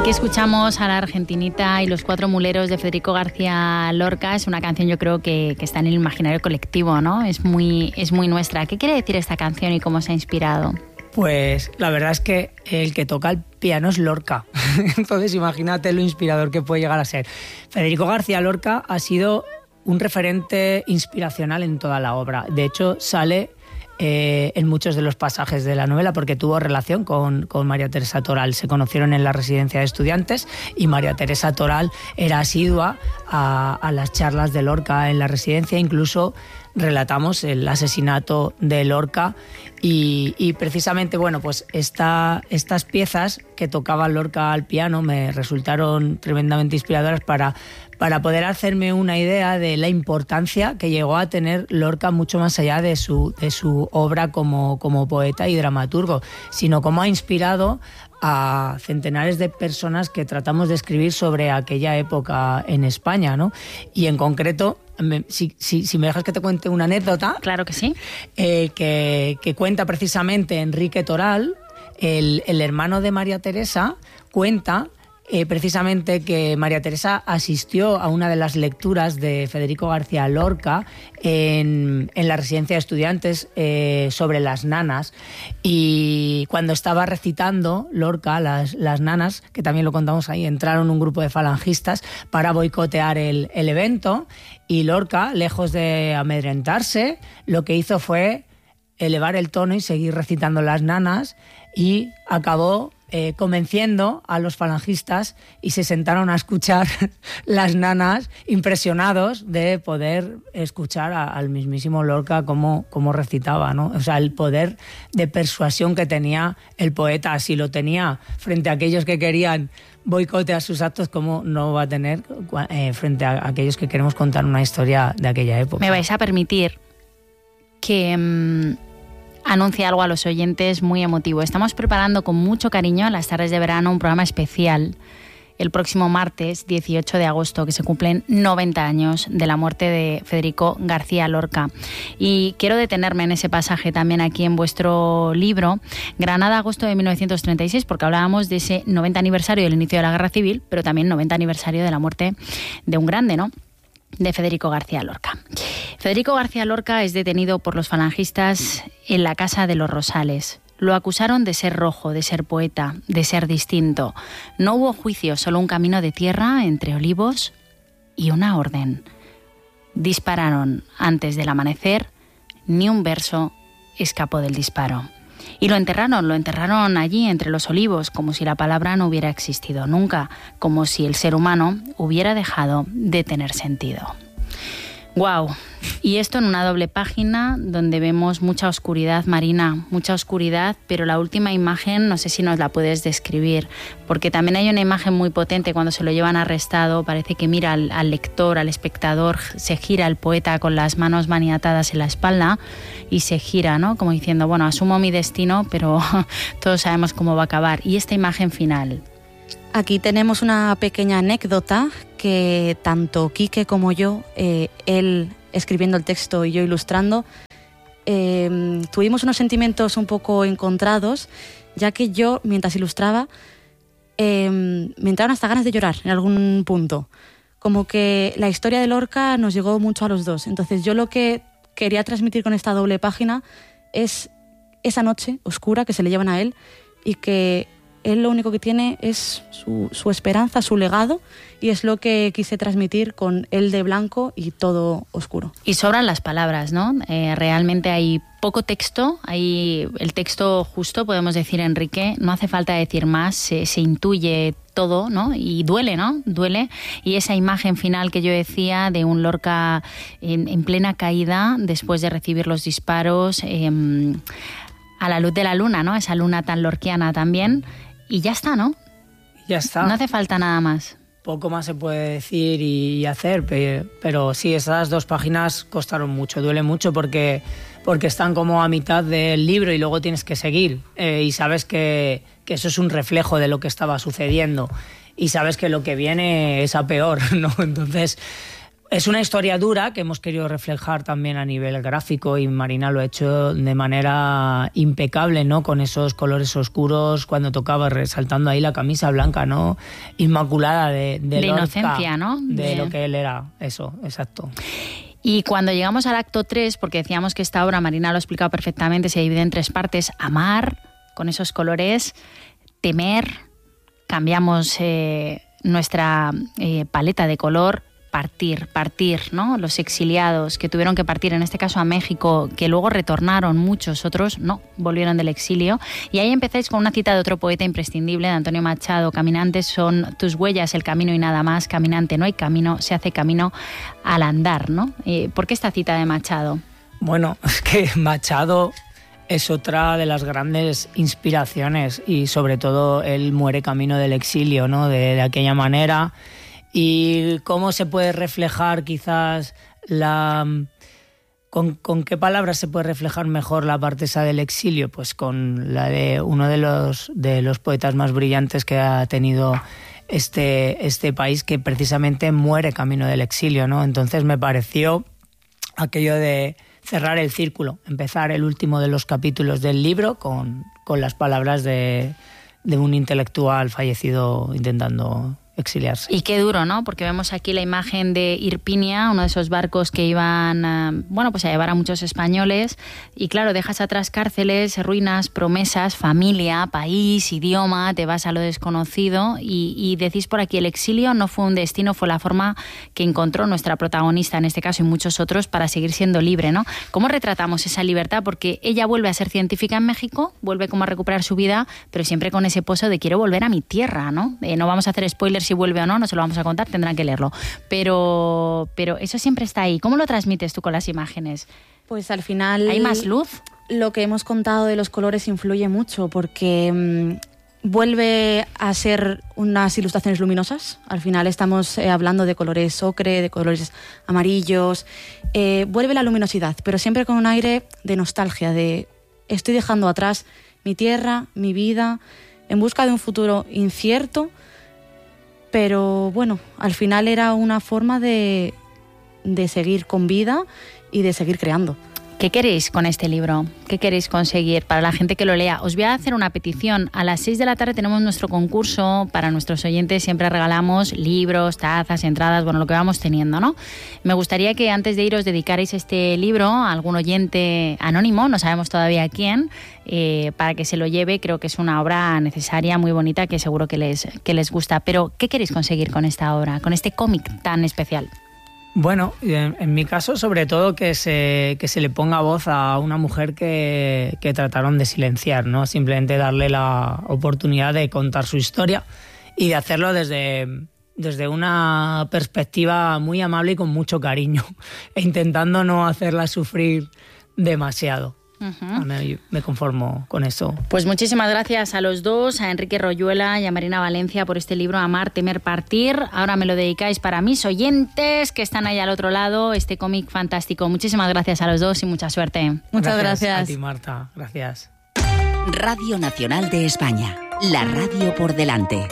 Aquí escuchamos a la Argentinita y los Cuatro Muleros de Federico García Lorca. Es una canción, yo creo, que está en el imaginario colectivo, ¿no? Es muy nuestra. ¿Qué quiere decir esta canción y cómo se ha inspirado? Pues la verdad es que el que toca el piano es Lorca. Entonces imagínate lo inspirador que puede llegar a ser. Federico García Lorca ha sido un referente inspiracional en toda la obra. De hecho, sale en muchos de los pasajes de la novela porque tuvo relación con María Teresa Toral. Se conocieron en la residencia de estudiantes y María Teresa Toral era asidua a las charlas de Lorca en la residencia. Incluso relatamos el asesinato de Lorca y precisamente, bueno, pues estas piezas que tocaba Lorca al piano me resultaron tremendamente inspiradoras para poder hacerme una idea de la importancia que llegó a tener Lorca mucho más allá de su obra como poeta y dramaturgo, sino cómo ha inspirado a centenares de personas que tratamos de escribir sobre aquella época en España, ¿no? Y en concreto, si me dejas que te cuente una anécdota. Claro que sí. Que cuenta precisamente Enrique Toral, el hermano de María Teresa, cuenta precisamente que María Teresa asistió a una de las lecturas de Federico García Lorca en la residencia de estudiantes sobre las nanas, y cuando estaba recitando Lorca las nanas, que también lo contamos ahí, entraron un grupo de falangistas para boicotear el evento, y Lorca, lejos de amedrentarse, lo que hizo fue elevar el tono y seguir recitando las nanas, y acabó convenciendo a los falangistas, y se sentaron a escuchar las nanas, impresionados de poder escuchar al mismísimo Lorca cómo recitaba, ¿no? O sea, el poder de persuasión que tenía el poeta. Si lo tenía frente a aquellos que querían boicotear sus actos, ¿cómo no va a tener frente a aquellos que queremos contar una historia de aquella época? Me vais a permitir que anuncia algo a los oyentes muy emotivo. Estamos preparando con mucho cariño en las tardes de verano un programa especial el próximo martes 18 de agosto, que se cumplen 90 años de la muerte de Federico García Lorca. Y quiero detenerme en ese pasaje también aquí en vuestro libro, Granada-agosto de 1936, porque hablábamos de ese 90 aniversario del inicio de la Guerra Civil, pero también 90 aniversario de la muerte de un grande, ¿no?, de Federico García Lorca. Federico García Lorca es detenido por los falangistas en la Casa de los Rosales. Lo acusaron de ser rojo, de ser poeta, de ser distinto. No hubo juicio, solo un camino de tierra entre olivos y una orden. Dispararon antes del amanecer, ni un verso escapó del disparo. Y lo enterraron allí entre los olivos, como si la palabra no hubiera existido nunca, como si el ser humano hubiera dejado de tener sentido. ¡Guau! Y esto en una doble página donde vemos mucha oscuridad, Marina, mucha oscuridad, pero la última imagen no sé si nos la puedes describir, porque también hay una imagen muy potente cuando se lo llevan arrestado, parece que mira al lector, al espectador, se gira el poeta con las manos maniatadas en la espalda y se gira, ¿no?, como diciendo, bueno, asumo mi destino, pero todos sabemos cómo va a acabar. Y esta imagen final. Aquí tenemos una pequeña anécdota que tanto Quique como yo, él escribiendo el texto y yo ilustrando, tuvimos unos sentimientos un poco encontrados, ya que yo, mientras ilustraba, me entraron hasta ganas de llorar en algún punto. Como que la historia de Lorca nos llegó mucho a los dos. Entonces yo lo que quería transmitir con esta doble página es esa noche oscura que se le llevan a él, y que él lo único que tiene es su esperanza, su legado, y es lo que quise transmitir con él de blanco y todo oscuro. Y sobran las palabras, ¿no? Realmente hay poco texto, hay el texto justo, podemos decir, Enrique, no hace falta decir más, se intuye todo, ¿no? Y duele, ¿no? Duele. Y esa imagen final que yo decía de un Lorca en plena caída, después de recibir los disparos, a la luz de la luna, ¿no? Esa luna tan lorquiana también. Y ya está, ¿no? Ya está. No hace falta nada más. Poco más se puede decir y hacer, pero sí, esas dos páginas costaron mucho, duele mucho porque están como a mitad del libro y luego tienes que seguir, y sabes que eso es un reflejo de lo que estaba sucediendo y sabes que lo que viene es a peor, ¿no? Entonces Es una historia dura que hemos querido reflejar también a nivel gráfico, y Marina lo ha hecho de manera impecable, ¿no? Con esos colores oscuros cuando tocaba, resaltando ahí la camisa blanca, ¿no? Inmaculada de Lorca, inocencia, ¿no? De lo que él era, eso, exacto. Y cuando llegamos al acto 3, porque decíamos que esta obra, Marina lo ha explicado perfectamente, se divide en 3 partes: amar, con esos colores; temer, cambiamos nuestra paleta de color; partir, ¿no? Los exiliados que tuvieron que partir, en este caso a México, que luego retornaron, muchos otros no, volvieron del exilio. Y ahí empezáis con una cita de otro poeta imprescindible, de Antonio Machado: caminantes son tus huellas, el camino y nada más; caminante no hay camino, se hace camino al andar, ¿no? ¿Por qué esta cita de Machado? Bueno, es que Machado es otra de las grandes inspiraciones, y sobre todo él muere camino del exilio, ¿no? De aquella manera. Y cómo se puede reflejar quizás ¿Con qué palabras se puede reflejar mejor la parte esa del exilio? Pues con la de uno de los poetas más brillantes que ha tenido este país, que precisamente muere camino del exilio, ¿no? Entonces me pareció aquello de cerrar el círculo, empezar el último de los capítulos del libro con las palabras de un intelectual fallecido intentando exiliarse. Y qué duro, ¿no? Porque vemos aquí la imagen de Irpinia, uno de esos barcos que iban, a llevar a muchos españoles, y claro, dejas atrás cárceles, ruinas, promesas, familia, país, idioma, te vas a lo desconocido, y decís por aquí: el exilio no fue un destino, fue la forma que encontró nuestra protagonista, en este caso, y muchos otros, para seguir siendo libre, ¿no? ¿Cómo retratamos esa libertad? Porque ella vuelve a ser científica en México, vuelve como a recuperar su vida, pero siempre con ese pozo de quiero volver a mi tierra, ¿no? No vamos a hacer spoilers si vuelve o no se lo vamos a contar, tendrán que leerlo. Pero eso siempre está ahí. ¿Cómo lo transmites tú con las imágenes? Pues al final... ¿Hay más luz? Lo que hemos contado de los colores influye mucho, porque vuelve a ser unas ilustraciones luminosas. Al final estamos hablando de colores ocre, de colores amarillos. Vuelve la luminosidad, pero siempre con un aire de nostalgia, de estoy dejando atrás mi tierra, mi vida, en busca de un futuro incierto. Pero bueno, al final era una forma de seguir con vida y de seguir creando. ¿Qué queréis con este libro? ¿Qué queréis conseguir para la gente que lo lea? Os voy a hacer una petición. A las 6 de la tarde tenemos nuestro concurso para nuestros oyentes. Siempre regalamos libros, tazas, entradas, lo que vamos teniendo, ¿no? Me gustaría que antes de ir os dedicarais este libro a algún oyente anónimo, no sabemos todavía quién, para que se lo lleve. Creo que es una obra necesaria, muy bonita, que seguro que les gusta. Pero, ¿qué queréis conseguir con esta obra, con este cómic tan especial? Bueno, en mi caso, sobre todo, que se le ponga voz a una mujer que trataron de silenciar, ¿no? Simplemente darle la oportunidad de contar su historia y de hacerlo desde una perspectiva muy amable y con mucho cariño, e intentando no hacerla sufrir demasiado. Me conformo con eso. Pues muchísimas gracias a los dos, a Enrique Royuela y a Marina Valencia, por este libro Amar, Temer, Partir. Ahora me lo dedicáis para mis oyentes que están ahí al otro lado, este cómic fantástico. Muchísimas gracias a los dos y mucha suerte. Muchas gracias. A ti, Marta. Gracias. Radio Nacional de España. La radio por delante.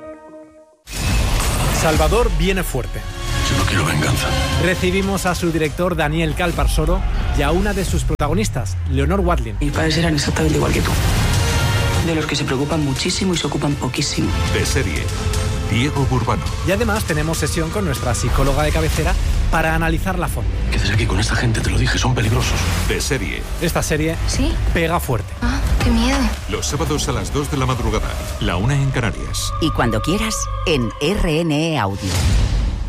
Salvador viene fuerte. Yo no quiero venganza. Recibimos a su director Daniel Calparsoro y a una de sus protagonistas, Leonor Watling. Mis padres eran exactamente igual que tú. De los que se preocupan muchísimo y se ocupan poquísimo. De serie, Diego Burbano. Y además tenemos sesión con nuestra psicóloga de cabecera para analizarla a fondo. ¿Qué haces aquí con esta gente? Te lo dije, son peligrosos. De serie. Esta serie ¿sí? Pega fuerte. Ah, qué miedo. Los sábados a las 2 de la madrugada, la 1 en Canarias. Y cuando quieras, en RNE Audio.